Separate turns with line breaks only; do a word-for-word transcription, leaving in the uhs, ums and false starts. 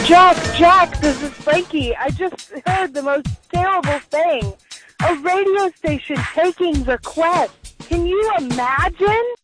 Jack, Jack, this is Frankie. I just heard the most terrible thing. A radio station taking requests. Can you imagine?